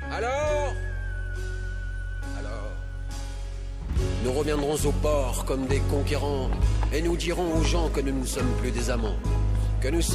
Alors, nous reviendrons au port comme des conquérants et nous dirons aux gens que nous ne sommes plus des amants, que nous sommes